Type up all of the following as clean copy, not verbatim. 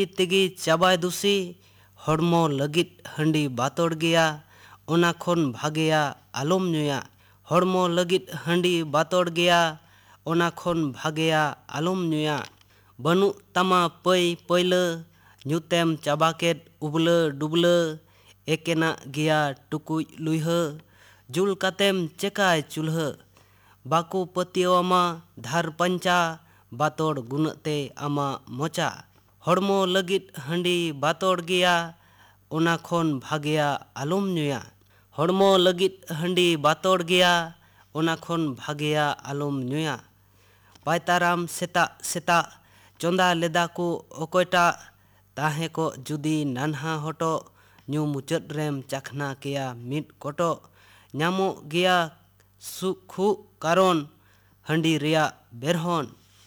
ᱛᱮᱜᱮ ᱪᱟᱵᱟᱭ ᱫᱩᱥᱤ ᱦᱚᱲᱢᱚ ᱞᱟᱹᱜᱤᱫ ᱦᱟᱺᱰᱤ ᱵᱟᱛᱚᱲ ᱜᱮᱭᱟ ᱚᱱᱟ ᱠᱷᱚᱱ ᱵᱷᱟᱜᱮᱭᱟ ᱟᱞᱚᱢ ᱧᱩᱭᱟ ᱦᱚᱲᱢᱚ ᱞᱟᱹᱜᱤᱫ ᱦᱟᱺᱰᱤ ᱵᱟᱛᱚᱲ ᱜᱮᱭᱟ ᱚᱱᱟ ᱠᱷᱚᱱ ᱵᱷᱟᱜᱮᱭᱟ ᱟᱞᱚᱢ ᱧᱩᱭᱟ ᱵᱟᱹᱱᱩᱜ ᱛᱟᱢᱟ ᱯᱟᱹᱭ ᱯᱟᱹᱭᱞᱟᱹ ᱧᱩᱛᱮᱢ ᱪᱟᱵᱟ ᱠᱮᱫ ᱩᱵᱞᱟᱹ ᱰᱩᱵᱞᱟᱹ ᱮᱠᱮᱱᱟᱜ ᱜᱮᱭᱟ ᱴᱩᱠᱩᱡ ᱞᱩᱭᱦᱟᱹ ᱡᱩᱞ ᱠᱟᱛᱮᱢ ᱪᱮᱠᱟᱭ ᱪᱩᱞᱦᱟᱹ ᱵᱟᱠᱚ ᱯᱟᱹᱛᱭᱟᱹᱣᱟᱢᱟ ᱫᱷᱟᱨ ᱯᱟᱧᱪᱟ ᱵᱟᱛᱚᱲ ᱜᱩᱱᱟᱹᱜ ᱛᱮ ᱟᱢᱟᱜ ᱢᱚᱪᱟ ᱦᱚᱲᱢᱚ ᱞᱟᱹᱜᱤᱫ ᱦᱟᱺᱰᱤ ᱵᱟᱛᱚᱲ ᱜᱮᱭᱟ ᱚᱱᱟ ᱠᱷᱚᱱ ᱵᱷᱟᱜᱮᱭᱟ ᱟᱞᱚᱢ ᱧᱩᱭᱟ ᱦᱚᱲᱢᱚ ᱞᱟᱹᱜᱤᱫ ᱦᱟᱺᱰᱤ ᱵᱟᱛᱚᱲ ᱜᱮᱭᱟ ᱚᱱᱟ ᱠᱷᱚᱱ ᱵᱷᱟᱜᱮᱭᱟ ᱟᱞᱚᱢ ᱧᱩᱭᱟ ᱯᱟᱭᱛᱟᱨᱟᱢ ᱥᱮᱛᱟᱜ ᱥᱮᱛᱟᱜ ᱪᱚᱸᱫᱟ ᱞᱮᱫᱟ ᱠᱚ ᱚᱠᱚᱭᱴᱟᱜ ᱛᱟᱦᱮᱸ ᱠᱚᱜ ᱡᱩᱫᱤ ᱱᱟᱱᱦᱟ ᱦᱚᱴᱚᱜ ᱧᱩ ᱢᱩᱪᱟᱹᱫ ᱨᱮᱢ ᱪᱟᱠᱷᱱᱟ ᱠᱮᱭᱟ ᱢᱤᱫ ᱠᱚᱴᱚᱜ ᱧᱟᱢᱚᱜ ᱜᱮᱭᱟ ᱥᱩᱠᱷᱩᱜ ᱠᱟᱨᱚᱱ ᱦᱟᱺᱰᱤ ᱨᱮᱭᱟᱜ ᱵᱮᱨᱦᱚᱱ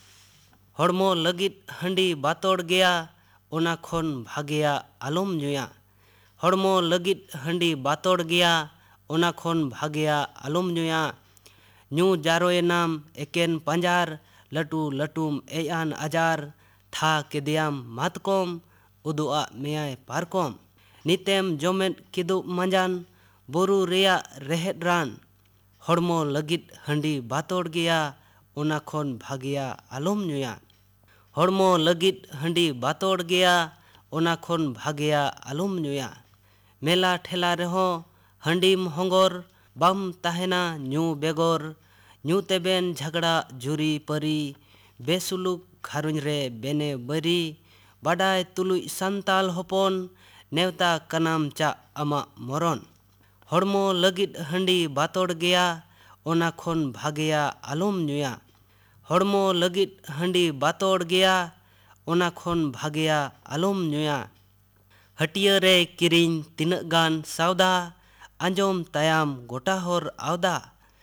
ᱦᱚᱲᱢᱚ ᱞᱟᱹᱜᱤᱫ ᱦᱟᱺᱰᱤ ᱵᱟᱛᱚᱲ ᱜᱮᱭᱟ ᱚᱱᱟ ᱠᱷᱚᱱ ᱵᱷᱟᱜᱮᱭᱟ ᱟᱞᱚᱢ ᱧᱩᱭᱟ ᱦᱚᱲᱢᱚ ᱞᱟᱹᱜᱤᱫ ᱦᱟᱺᱰි ᱵᱟᱛᱚᱲ ᱜᱮᱭᱟ ᱚᱱᱟ ᱠᱷᱚᱱ ᱵᱷᱟᱜᱮᱭᱟ ᱟᱞᱚᱢ ᱧᱩᱭᱟ ᱧᱩ ᱡᱟᱨᱚᱭᱮᱱᱟᱢ ᱮᱠᱮᱱ ᱯᱟᱸᱡᱟᱨ ᱞᱟᱹᱴᱩ ᱞᱟᱹᱴᱩᱢ ᱮᱭ ᱟᱱ ᱟᱡᱟᱨ ᱛᱷᱟ ᱠᱮᱫᱮᱭᱟᱢ ᱢᱟᱛᱠᱚᱢ ᱩᱫᱩᱜᱼᱟᱜ ᱢᱮᱭᱟᱭ ᱯᱟᱨᱠᱚᱢ ᱱᱤᱛᱮᱢ ᱡᱚᱢᱮᱫ ᱠᱤᱫᱩᱵ ᱢᱟᱸᱡᱟᱱ ᱵᱩᱨᱩ ᱨᱮᱭᱟᱜ ᱨᱮᱦᱮᱫ ᱨᱟᱱ ᱦᱚᱲᱢᱚ ᱞᱟᱹᱜᱤᱫ ᱦᱟᱺᱰᱤ ᱵᱟᱛᱚᱲ ᱜᱮᱭᱟ ᱚᱱᱟ ᱠᱷᱚᱱ ᱵᱷᱟᱜᱮᱭᱟ ᱟᱞᱚᱢ ᱧᱩᱭᱟ ᱦᱚᱲᱢᱚ ᱞᱟᱹᱜᱤᱫ ᱦᱟᱺᱰᱤ ᱵᱟᱛᱚᱲ ᱜᱮᱭᱟ ᱚᱱᱟ ᱠᱷᱚᱱ ᱵᱷᱟᱜᱮᱭᱟ ᱟᱞᱚᱢ ᱧᱩᱭᱟ ᱢᱮᱞᱟ ᱴᱷᱮᱞᱟ ᱨᱮᱦᱚᱸ ᱦᱟᱺᱰᱤᱢ ᱦᱚᱸᱜᱚᱨ ᱵᱟᱢ ᱛᱟᱦᱮᱱᱟ ᱧᱩ ᱵᱮᱜᱚᱨ ᱧᱩ ᱛᱮᱵᱮᱱ ᱡᱷᱟᱜᱲᱟ ᱡᱩᱨᱤ ᱯᱟᱹᱨᱤ ᱵᱮᱥᱩᱞᱩᱠ ᱜᱷᱟᱨᱚᱸᱡᱽ ᱨᱮ ᱵᱮᱱᱮ ᱵᱟᱹᱨᱤ ᱵᱟᱰᱟᱭ ᱛᱩᱞᱩᱡ ᱥᱟᱱᱛᱟᱞ ᱦᱚᱯᱚᱱ ᱱᱮᱣᱛᱟ ᱠᱟᱱᱟᱢ ᱪᱟᱜ ᱟᱢᱟᱜ ᱢᱚᱨᱚᱱ ᱦᱚᱲᱢᱚ ᱞᱟᱹᱜᱤᱫ ᱦᱟᱺᱰᱤ ᱵᱟᱛᱚᱲ ᱜᱮᱭᱟ ᱚᱱᱟ ᱠᱷᱚᱱ ᱵᱷᱟᱜᱮᱭᱟ ᱟᱞᱚᱢ ᱧᱩᱭᱟ ᱦᱚᱲᱢᱚ ᱞᱟᱹᱜᱤᱫ ᱦᱟᱺᱰි ᱵᱟᱛᱚᱲ ᱜᱮᱭᱟ ᱚᱱᱟ ᱠᱷᱚᱱ ᱵᱷᱟᱜᱮᱭᱟ ᱟᱞᱚᱢ ᱧᱩᱭᱟ ᱦᱟᱹᱴᱤᱭᱟᱹ ᱨᱮ ᱠᱤᱨᱤᱧ ᱛᱤᱱᱟᱹᱜ ᱜᱟᱱ ᱥᱟᱣᱫᱟ ᱟᱸᱡᱚᱢ ᱛᱟᱭᱟᱢ ᱜᱚᱴᱟ ᱦᱚᱨ ᱟᱣᱫᱟ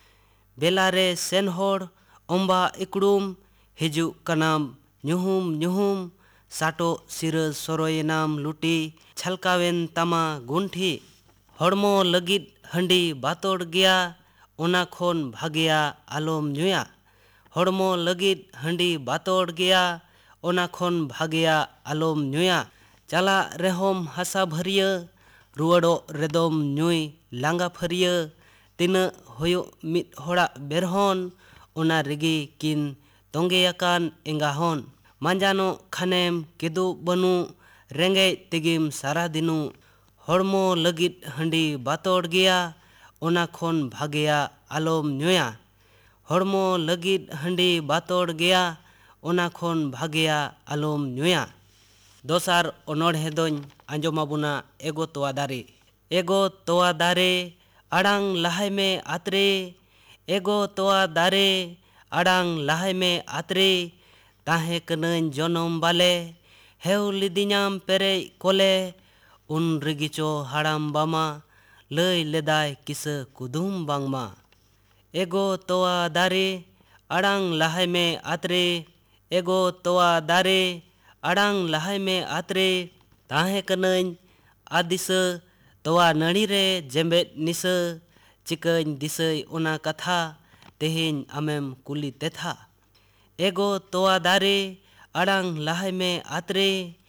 ᱵᱮᱞᱟᱨᱮ ᱥᱮᱱ ᱦᱚᱲ ᱚᱢᱵᱟ ᱤᱠᱲᱩᱢ ᱦᱤᱡᱩᱜ ᱠᱟᱱᱟᱢ ᱧᱩᱦᱩᱢ ᱧᱩᱦᱩᱢ ᱥᱟᱴᱚᱜ ᱥᱤᱨᱟᱹ ᱥᱚᱨᱚᱭᱮᱱᱟᱢ ᱞᱩᱴᱤ ᱪᱷᱟᱞᱠᱟᱣᱮᱱ ᱛᱟᱢᱟ ᱜᱩᱱᱴᱷᱤ ᱦᱚᱲᱢᱚ ᱞᱟᱹᱜᱤᱫ ᱦᱟᱺᱰᱤ ᱵᱟᱛᱚᱲ ᱜᱮᱭᱟ ᱚᱱᱟ ᱠᱷᱚᱱ ᱵᱷᱟᱜᱮᱭᱟ ᱟᱞᱚᱢ ᱧᱩᱭᱟ ᱦᱚᱲᱢᱚ ᱞᱟᱹᱜᱤᱫ ᱦᱟᱺᱰᱤ ᱵᱟᱛᱚᱲ ᱜᱮᱭᱟ ᱚᱱᱟ ᱠᱷᱚᱱ ᱵᱷᱟᱜᱮᱭᱟ ᱟᱞᱚᱢ ᱧᱩᱭᱟ ᱪᱟᱞᱟᱜ ᱨᱮᱦᱚᱢ ᱦᱟᱥᱟ ᱵᱷᱟᱹᱨᱤᱭᱟᱹ ᱨᱩᱣᱟᱹᱲᱚᱜ ᱨᱮᱫᱚᱢ ᱧᱩᱭ ᱞᱟᱸᱜᱟ ᱯᱷᱟᱹᱨᱤᱭᱟᱹ ᱛᱤᱱᱟᱹᱜ ᱦᱩᱭᱩᱜ ᱢᱤᱫ ᱦᱚᱲᱟᱜ ᱵᱮᱨᱦᱚᱱ ᱚᱱᱟ ᱨᱮᱜᱮ ᱠᱤᱱ ᱛᱚᱸᱜᱮᱭᱟᱠᱟᱱ ᱮᱸᱜᱟ ᱦᱚᱱ ᱢᱟᱸᱡᱟᱱᱚᱜ ᱠᱷᱟᱱᱮᱢ ᱠᱤᱫᱩᱵ ᱵᱟᱹᱱᱩᱜ ᱨᱮᱸᱜᱮᱡ ᱛᱮᱜᱮᱢ ᱥᱟᱨᱟ ᱫᱤᱱᱩᱜ ᱦᱚᱲᱢᱚ ᱞᱟᱹᱜᱤᱫ ᱦᱟᱺᱰᱤ ᱵᱟᱛᱚᱲ ᱜᱮᱭᱟ ᱚᱱᱟ ᱠᱷᱚᱱ ᱵᱷᱟᱜᱮᱭᱟ ᱟᱞᱚᱢ ᱧᱩᱭᱟ ᱦᱚᱲᱢᱚ ᱞᱟᱹᱜᱤᱫ ᱦᱟᱺᱰᱤ ᱵᱟᱛᱚᱲ ᱜᱮᱭᱟ ᱚᱱᱟ ᱠᱷᱚᱱ ᱵᱷᱟᱜᱮᱭᱟ ᱟᱞᱚᱢ ᱧᱩᱭᱟ ᱫᱚᱥᱟᱨ ᱚᱱᱚᱬᱦᱮ ᱫᱚᱧ ᱟᱸᱡᱚᱢᱟᱵᱚᱱᱟ ᱮᱜᱚ ᱛᱚᱣᱟ ᱫᱟᱨᱮ ᱮᱜᱚ ᱛᱚᱣᱟ ᱫᱟᱨᱮ ᱟᱲᱟᱝ ᱞᱟᱦᱟᱭ ᱢᱮ ᱟᱛᱨᱮ ᱮᱜᱚ ᱛᱚᱣᱟ ᱫᱟᱨᱮ ᱟᱲᱟᱝ ᱞᱟᱦᱟᱭ ᱢᱮ ᱟᱛᱨᱮ ᱛᱟᱦᱮᱸ ᱠᱟᱹᱱᱟᱹᱧ ᱡᱚᱱᱚᱢ ᱵᱟᱞᱮ ᱦᱮᱣ ᱞᱤᱫᱤᱧᱟᱢ ᱯᱮᱨᱮᱡ ᱠᱚᱞᱮ ᱩᱱ ᱨᱮᱜᱮᱪᱚ ᱦᱟᱲᱟᱢ ᱵᱟᱢᱟ ᱞᱟᱹᱭ ᱞᱮᱫᱟᱭ ᱠᱤᱥᱟᱹ ᱠᱩᱫᱩᱢ ᱵᱟᱝᱢᱟ ᱮᱜᱚ ᱛᱚᱣᱟ ᱫᱟᱨᱮ ᱟᱲᱟᱝ ᱞᱟᱦᱟᱭ ᱢᱮ ᱟᱛᱨᱮ ᱮᱜᱚ ᱛᱚᱣᱟ ᱫᱟᱨᱮ ᱟᱲᱟᱝ ᱞᱟᱦᱟᱭ ᱢᱮ ᱟᱛᱨᱮ ᱛᱟᱦᱮᱸ ᱠᱟᱹᱱᱟᱹᱧ ᱟᱫᱤᱥᱟᱹ ᱛᱚᱣᱟ ᱱᱟᱹᱲᱤ ᱨᱮ ᱡᱮᱸᱵᱮᱫ ᱱᱤᱥᱟᱹ ᱪᱤᱠᱟᱹᱧ ᱫᱤᱥᱟᱹᱭ ᱚᱱᱟ ᱠᱟᱛᱷᱟ ᱛᱮᱦᱮᱧ ᱟᱢᱮᱢ ᱠᱩᱞᱤ ᱛᱮᱛᱷᱟ ᱮᱜᱚ ᱛᱚᱣᱟ ᱫᱟᱨᱮ ᱟᱲᱟᱝ ᱞᱟᱦᱟᱭ ᱢᱮ ᱟᱛᱨᱮ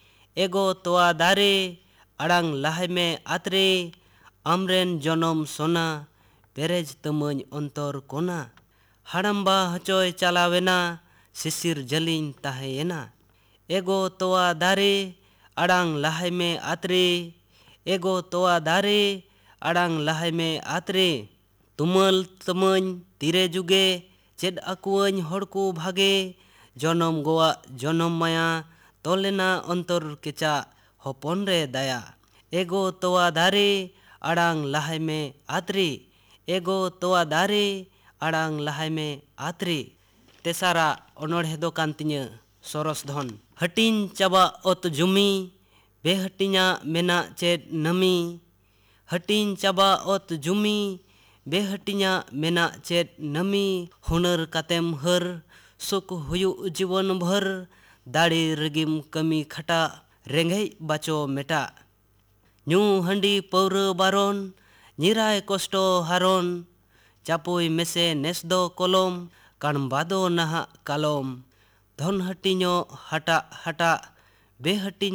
ᱮᱜᱚ ᱛᱚᱣᱟ ᱫᱟᱨᱮ ᱟᱲᱟᱝ ᱞᱟᱦᱟᱭ ᱢᱮ ᱟᱛᱨᱮ ᱟᱢᱨᱮᱱ ᱡᱚᱱᱚᱢ ᱥᱚᱱᱟ ᱯᱮᱨᱮᱡ ᱛᱟᱹᱢᱟᱹᱧ ᱚᱱᱛᱚᱨ ᱠᱚᱱᱟ ᱦᱟᱲᱟᱢᱵᱟ ᱦᱚᱪᱚᱭ ᱪᱟᱞᱟᱣᱮᱱᱟ ᱥᱤᱥᱤᱨ ᱡᱟᱹᱞᱤᱧ ᱛᱟᱦᱮᱸᱭᱮᱱᱟ ᱮᱜᱚ ᱛᱚᱣᱟ ᱫᱟᱨᱮ ᱟᱲᱟᱝ ᱞᱟᱦᱟᱭ ᱢᱮ ᱟᱛᱨᱮ ᱮᱜᱚ ᱛᱚᱣᱟ ᱫᱟᱨᱮ ᱟᱲᱟᱝ ᱞᱟᱦᱟᱭ ᱢᱮ ᱟᱛᱨᱮ ᱛᱩᱢᱟᱹᱞ ᱛᱟᱹᱢᱟᱹᱧ ᱛᱤᱨᱮ ᱡᱩᱜᱮ ᱪᱮᱫ ᱟᱠᱚᱣᱟᱹᱧ ᱦᱚᱲ ᱠᱚ ᱵᱷᱟᱜᱮ ᱡᱚᱱᱚᱢ ᱜᱚᱣᱟᱜ ᱡᱚᱱᱚᱢ ᱢᱟᱭᱟ ᱛᱚᱞᱮᱱᱟ ᱚᱱᱛᱚᱨ ᱠᱮᱪᱟᱜ ᱦᱚᱯᱚᱱ ᱨᱮ ᱫᱟᱭᱟ ᱮᱜᱚ ᱛᱚᱣᱟ ᱫᱟᱨᱮ ᱟᱲᱟᱝ ᱞᱟᱦᱟᱭ ᱢᱮ ᱟᱛᱨᱮ ᱮᱜᱚ ᱛᱚᱣᱟ ᱫᱟᱨᱮ ᱟᱲᱟᱝ ᱞᱟᱦᱟᱭ ᱢᱮ ᱟᱛᱨᱮ ᱛᱮᱥᱟᱨᱟᱜ ᱚᱱᱚᱬᱦᱮ ᱫᱚ ᱠᱟᱱ ᱛᱤᱧᱟᱹ ᱥᱚᱨᱚᱥ ᱫᱷᱚᱱ ᱦᱟᱹᱴᱤᱧ ᱪᱟᱵᱟ ᱚᱛ ᱡᱩᱢᱤ ᱵᱮᱦᱟᱹᱴᱤᱧᱟᱜ ᱢᱮᱱᱟᱜ ᱪᱮᱫ ᱱᱟᱹᱢᱤ ᱦᱟᱹᱴᱤᱧ ᱪᱟᱵᱟ ᱚᱛ ᱡᱩᱢᱤ ᱵᱮᱦᱟᱹᱴᱤᱧᱟᱜ ᱢᱮᱱᱟᱜ ᱪᱮᱫ ᱱᱟᱹᱢᱤ ᱦᱩᱱᱟᱹᱨ ᱠᱟᱛᱮᱢ ᱦᱟᱹᱨ ᱥᱩᱠ ᱦᱩᱭᱩᱜ ᱡᱤᱵᱚᱱ ᱵᱷᱟᱹᱨ ᱫᱟᱲᱮ ᱨᱮᱜᱮᱢ ᱠᱟᱹᱢᱤ ᱠᱷᱟᱴᱟᱜ ᱨᱮᱸᱜᱮᱡ ᱵᱟᱪᱚ ᱢᱮᱴᱟᱜ ᱧᱩ ᱦᱟᱺᱰᱤ ᱯᱟᱹᱣᱨᱟᱹ ᱵᱟᱨᱚᱱ ᱧᱤᱨᱟᱭ ᱠᱚᱥᱴᱚ ᱦᱟᱨᱚᱱ ᱪᱟᱯᱚᱭ ᱢᱮᱥᱮ ᱱᱮᱥ ᱫᱚ ᱠᱚᱞᱚᱢ ᱠᱟᱬᱵᱟ ᱫᱚ ᱱᱟᱦᱟᱜ ᱠᱟᱞᱚᱢ ᱫᱷᱚᱱ ᱦᱟᱹᱴᱤᱧᱚᱜ ᱦᱟᱴᱟᱜ ᱦᱟᱴᱟᱜ ᱵᱮᱦᱟᱹᱴᱤᱧ